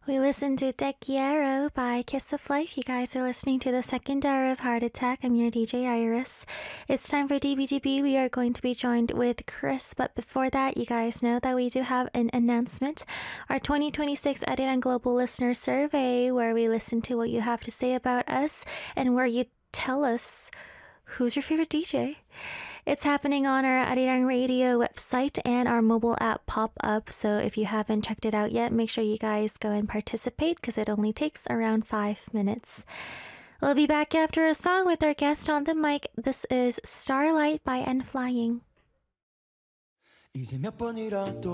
We listened to Te Quiero by Kiss of Life. You guys are listening to the second hour of Heart Attack. I'm your DJ Iris. It's time for DBGB. We are going to be joined with Chris, but before that, you guys know that we do have an announcement. Our 2026 Arirang Global Listener Survey, where we listen to what you have to say about us and where you tell us who's your favorite DJ. It's happening on our Arirang Radio website and our mobile app pop-up, so if you haven't checked it out yet, make sure you guys go and participate because it only takes around 5 minutes. We'll be back after a song with our guest on the mic. This is Starlight by N Flying. 이제 몇 번이라도